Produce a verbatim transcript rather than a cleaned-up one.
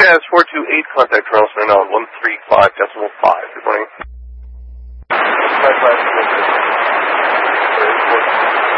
Jazz four two eight, contact Charles Center on one three five decimal five. Good morning.